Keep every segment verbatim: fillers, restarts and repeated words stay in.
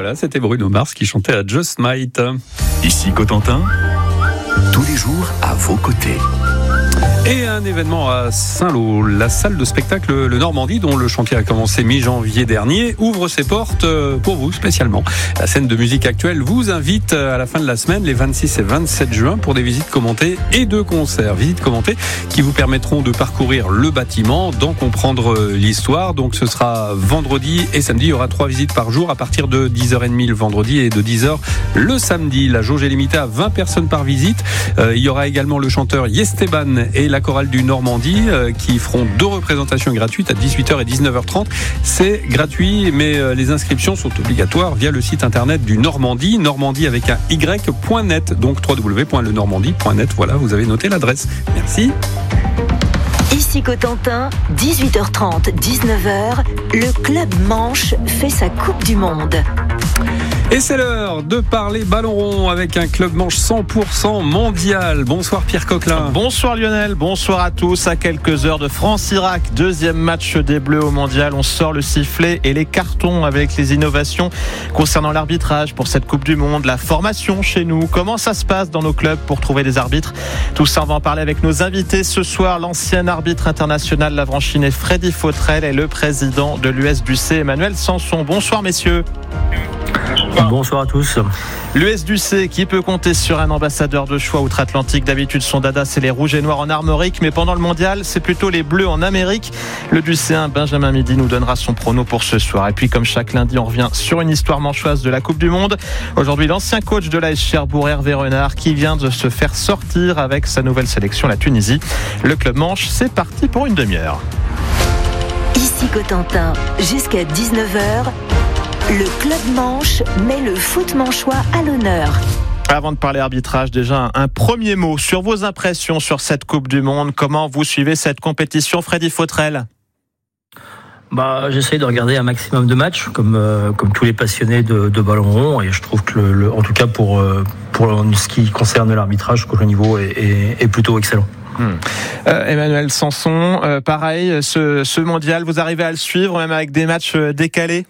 voilà, c'était Bruno Mars qui chantait à Just Might. Ici Cotentin, tous les jours à vos côtés. Et un événement à Saint-Lô, la salle de spectacle Le Normandie, dont le chantier a commencé mi-janvier dernier, ouvre ses portes pour vous spécialement. La scène de musique actuelle vous invite à la fin de la semaine, les vingt-six et vingt-sept juin, pour des visites commentées et deux concerts. Visites commentées qui vous permettront de parcourir le bâtiment, d'en comprendre l'histoire. Donc ce sera vendredi et samedi. Il y aura trois visites par jour à partir de dix heures trente le vendredi et de dix heures le samedi. La jauge est limitée à vingt personnes par visite. Euh, il y aura également le chanteur Yesteban et la chorale du Normandie euh, qui feront deux représentations gratuites à dix-huit heures et dix-neuf heures trente. C'est gratuit, mais euh, les inscriptions sont obligatoires via le site internet du Normandie, normandie avec un y.net, donc w w w point le normandie point net. Voilà, vous avez noté l'adresse. Merci. Ici Cotentin, dix-huit heures trente, dix-neuf heures, le Club Manche fait sa Coupe du Monde. Et c'est l'heure de parler ballon rond avec un Club Manche cent pour cent mondial. Bonsoir Pierre Coquelin. Bonsoir Lionel, bonsoir à tous. À quelques heures de France-Irak, deuxième match des Bleus au mondial. On sort le sifflet et les cartons avec les innovations concernant l'arbitrage pour cette Coupe du Monde, la formation chez nous. Comment ça se passe dans nos clubs pour trouver des arbitres? Tout ça, on va en parler avec nos invités ce soir. L'ancien arbitre international lavranchinois Freddy Fautrel et le président de l'U S D C Emmanuel Sanson. Bonsoir messieurs. Bonsoir à tous. L'U S D C qui peut compter sur un ambassadeur de choix outre-Atlantique. D'habitude, son dada, c'est les rouges et noirs en Armorique, mais pendant le mondial, c'est plutôt les bleus en Amérique. Le Ducéen Benjamin Midi nous donnera son prono pour ce soir. Et puis, comme chaque lundi, on revient sur une histoire manchoise de la Coupe du Monde. Aujourd'hui, l'ancien coach de l'A S Cherbourg, Hervé Renard, qui vient de se faire sortir avec sa nouvelle sélection, la Tunisie. Le Club Manche, c'est parti pour une demi-heure. Ici Cotentin, jusqu'à dix-neuf heures. Le Club Manche met le foot manchois à l'honneur. Avant de parler arbitrage, déjà un premier mot sur vos impressions sur cette Coupe du Monde. Comment vous suivez cette compétition, Freddy Fautrel? Bah, j'essaye de regarder un maximum de matchs, comme euh, comme tous les passionnés de, de ballon rond, et je trouve que, le, le, en tout cas pour euh, pour ce qui concerne l'arbitrage, je trouve que le niveau est, est, est plutôt excellent. Hum. Euh, Emmanuel Sanson, euh, pareil, ce, ce mondial, vous arrivez à le suivre, même avec des matchs décalés?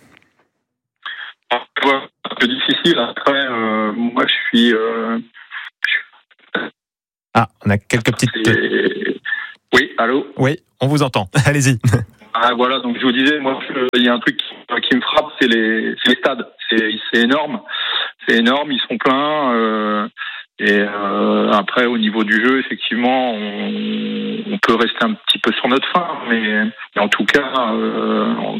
Un peu difficile. Après, euh, moi, je suis. Euh, je... Ah, on a quelques petites. C'est... Oui, allô. Oui, on vous entend. Allez-y. Ah, voilà. Donc, je vous disais, moi, il y a un truc qui, qui me frappe, c'est les, c'est les stades. C'est, c'est énorme. C'est énorme. Ils sont pleins. Euh, et euh, après, au niveau du jeu, effectivement, on, on peut rester un petit peu sur notre faim, mais, mais en tout cas. Euh, on,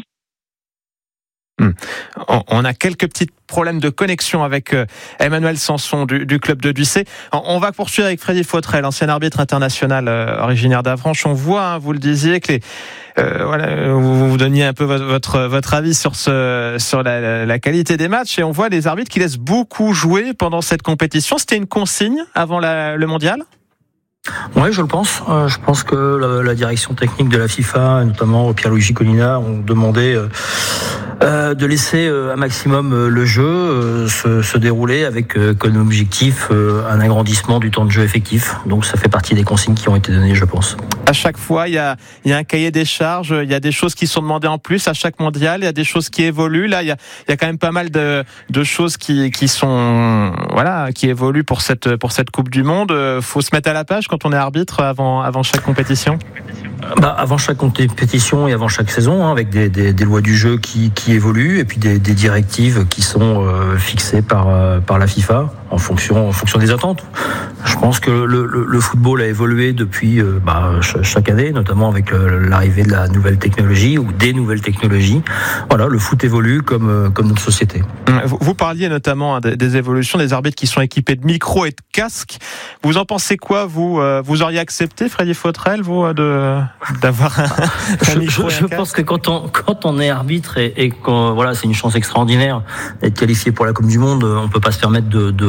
On a quelques petits problèmes de connexion avec Emmanuel Sanson du, du club de Ducé. On va poursuivre avec Freddy Fautrel, ancien arbitre international originaire d'Avranches. On voit, hein, vous le disiez, que les, euh, voilà, vous, vous donniez un peu votre, votre avis sur, ce, sur la, la qualité des matchs, et on voit les arbitres qui laissent beaucoup jouer pendant cette compétition. C'était une consigne avant la, le mondial ? Oui, je le pense. Euh, je pense que la, la direction technique de la FIFA, notamment Pierluigi Collina, ont demandé euh, euh, de laisser euh, un maximum euh, le jeu euh, se, se dérouler avec euh, comme objectif euh, un agrandissement du temps de jeu effectif. Donc ça fait partie des consignes qui ont été données, je pense. À chaque fois, il y a, il y a un cahier des charges, il y a des choses qui sont demandées en plus à chaque mondial, il y a des choses qui évoluent. Là, il y a, il y a quand même pas mal de, de choses qui, qui sont, voilà, qui évoluent pour cette, pour cette Coupe du Monde. Faut se mettre à la page quand on est arbitre avant, avant chaque compétition. Bah, avant chaque compétition et avant chaque saison, hein, avec des, des, des lois du jeu qui, qui évoluent et puis des, des directives qui sont euh, fixées par, euh, par la FIFA en fonction, en fonction des attentes. Je pense que le, le, le football a évolué depuis euh, bah, chaque année, notamment avec le, l'arrivée de la nouvelle technologie ou des nouvelles technologies. Voilà, le foot évolue comme, euh, comme notre société. Vous, vous parliez notamment hein, des, des évolutions, des arbitres qui sont équipés de micros et de casques. Vous en pensez quoi, vous euh, Vous auriez accepté, Freddy Fautrel, vous, de, d'avoir un, un micro Je, et un je casque? pense que quand on, quand on est arbitre et, et qu'on, voilà, c'est une chance extraordinaire d'être qualifié pour la Coupe du Monde, on peut pas se permettre de, de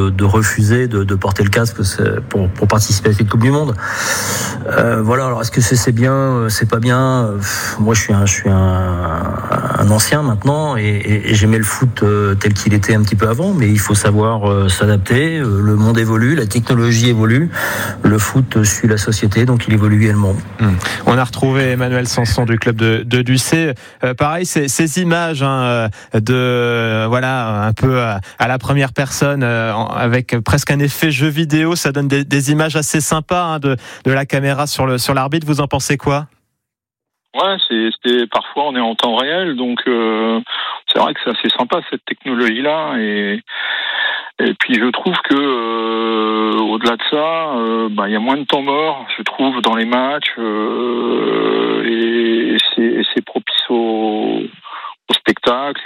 de, de refuser de, de porter le casque pour, pour participer à cette Coupe du Monde. Euh, voilà. Alors est-ce que c'est, c'est bien, c'est pas bien? Moi, je suis un, je suis un, un ancien maintenant et, et, et j'aimais le foot tel qu'il était un petit peu avant, mais il faut savoir euh, s'adapter. Le monde évolue, la technologie évolue, le foot suit la société, donc il évolue également. Mmh. On a retrouvé Emmanuel Sanson du club de, de Ducé. Euh, pareil, ces, ces images hein, de euh, voilà un peu à, à la première personne, euh, avec presque un effet jeu vidéo, ça donne des, des images assez sympas hein, de, de la caméra sur le sur l'arbitre. Vous en pensez quoi? Ouais, c'est, c'est parfois on est en temps réel, donc euh, c'est vrai que c'est assez sympa cette technologie-là, et et puis je trouve que euh, au-delà de ça, euh, bah il y a moins de temps mort, je trouve, dans les matchs, euh, et c'est, et c'est propice au, au spectacle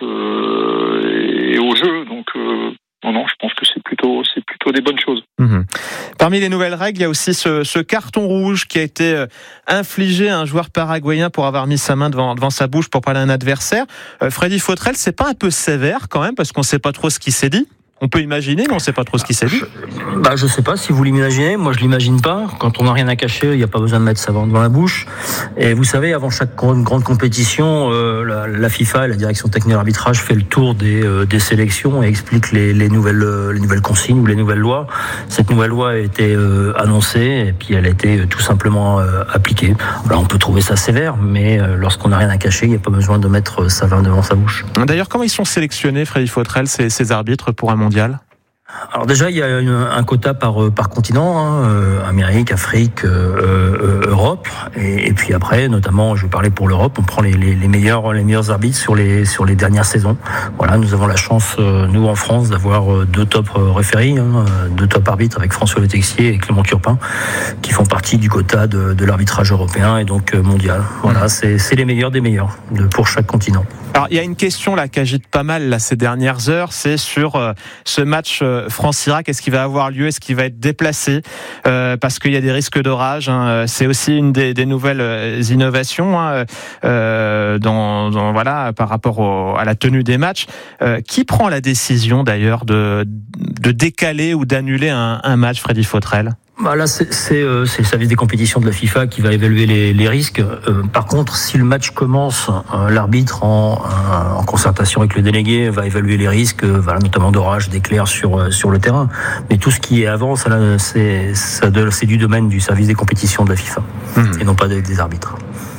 euh, et au jeu, donc. Euh, Non, non, je pense que c'est plutôt, c'est plutôt des bonnes choses. Mmh. Parmi les nouvelles règles, il y a aussi ce, ce carton rouge qui a été infligé à un joueur paraguayen pour avoir mis sa main devant, devant sa bouche pour parler à un adversaire. Euh, Freddy Fautrel, c'est pas un peu sévère quand même, parce qu'on sait pas trop ce qui s'est dit? On peut imaginer, mais on ne sait pas trop ce qui s'est dit. Bah, je sais pas si vous l'imaginez. Moi, je l'imagine pas. Quand on n'a rien à cacher, il n'y a pas besoin de mettre sa main devant la bouche. Et vous savez, avant chaque grande, grande compétition, euh, la, la FIFA et la direction technique d'arbitrage fait le tour des, euh, des sélections et explique les, les nouvelles, euh, les nouvelles consignes ou les nouvelles lois. Cette nouvelle loi a été euh, annoncée et puis elle a été tout simplement euh, appliquée. Alors, on peut trouver ça sévère, mais euh, lorsqu'on n'a rien à cacher, il n'y a pas besoin de mettre sa main devant sa bouche. D'ailleurs, comment ils sont sélectionnés, Freddy Fautrel, ces, ces arbitres pour un mondial? Alors déjà, il y a une, un quota par par continent, hein, euh, Amérique, Afrique, euh, euh, Europe, et, et puis après, notamment, je vais parler pour l'Europe, on prend les, les, les meilleurs les meilleurs arbitres sur les sur les dernières saisons. Voilà, nous avons la chance, euh, nous en France, d'avoir deux top référés, hein, deux top arbitres avec François Le Texier et Clément Turpin, qui font partie du quota de, de l'arbitrage européen et donc euh, mondial. Voilà, c'est c'est les meilleurs des meilleurs de, pour chaque continent. Alors, il y a une question là qui agite pas mal là ces dernières heures, c'est sur euh, ce match euh, France-Irak. Est-ce qu'il va avoir lieu? Est-ce qu'il va être déplacé? euh, Parce qu'il y a des risques d'orage. Hein. C'est aussi une des, des nouvelles innovations hein, euh, dans, dans, voilà, par rapport au, à la tenue des matchs. Euh, qui prend la décision d'ailleurs de, de décaler ou d'annuler un, un match, Freddy Fautrel? Bah là, c'est, c'est, euh, c'est le service des compétitions de la FIFA qui va évaluer les, les risques. Euh, par contre, si le match commence, euh, l'arbitre, en, euh, en concertation avec le délégué, va évaluer les risques, euh, voilà, notamment d'orage, d'éclairs sur euh, sur le terrain. Mais tout ce qui est avant, ça, là, c'est, ça, c'est du domaine du service des compétitions de la FIFA, mmh. et non pas des, des arbitres.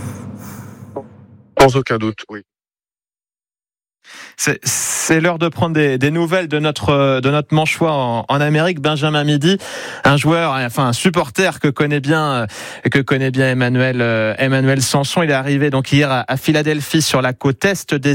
Sans aucun doute, oui. C'est, c'est l'heure de prendre des, des nouvelles de notre de notre manchois en, en Amérique. Benjamin Midi, un joueur, enfin un supporter que connaît bien que connaît bien Emmanuel Emmanuel Sanson. Il est arrivé donc hier à, à Philadelphie sur la côte est des